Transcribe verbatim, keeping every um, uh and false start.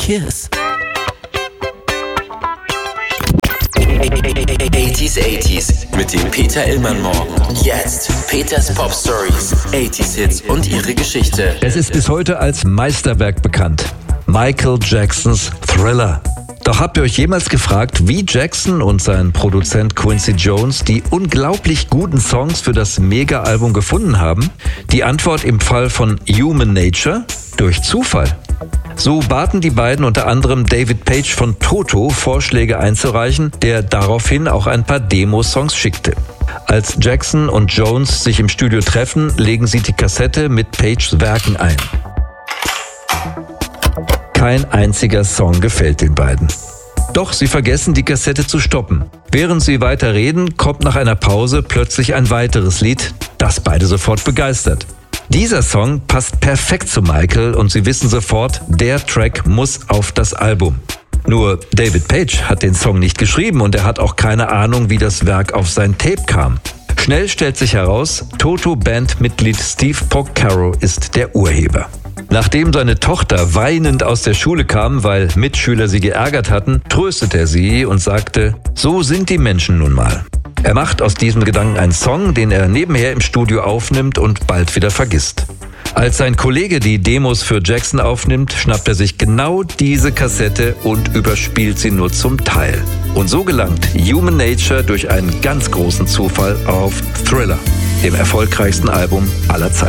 Kiss. achtziger achtziger mit dem Peter Illmann Morgen. Jetzt Peters Pop Stories, achtziger Hits und ihre Geschichte. Es ist bis heute als Meisterwerk bekannt. Michael Jacksons Thriller. Doch habt ihr euch jemals gefragt, wie Jackson und sein Produzent Quincy Jones die unglaublich guten Songs für das Mega-Album gefunden haben? Die Antwort im Fall von Human Nature? Durch Zufall. So baten die beiden unter anderem David Page von Toto, Vorschläge einzureichen, der daraufhin auch ein paar Demo-Songs schickte. Als Jackson und Jones sich im Studio treffen, legen sie die Kassette mit Pages Werken ein. Kein einziger Song gefällt den beiden. Doch sie vergessen, die Kassette zu stoppen. Während sie weiter reden, kommt nach einer Pause plötzlich ein weiteres Lied, das beide sofort begeistert. Dieser Song passt perfekt zu Michael und sie wissen sofort, der Track muss auf das Album. Nur David Page hat den Song nicht geschrieben und er hat auch keine Ahnung, wie das Werk auf sein Tape kam. Schnell stellt sich heraus, Toto-Bandmitglied Steve Porcaro ist der Urheber. Nachdem seine Tochter weinend aus der Schule kam, weil Mitschüler sie geärgert hatten, tröstet er sie und sagte, so sind die Menschen nun mal. Er macht aus diesem Gedanken einen Song, den er nebenher im Studio aufnimmt und bald wieder vergisst. Als sein Kollege die Demos für Jackson aufnimmt, schnappt er sich genau diese Kassette und überspielt sie nur zum Teil. Und so gelangt Human Nature durch einen ganz großen Zufall auf Thriller, dem erfolgreichsten Album aller Zeiten.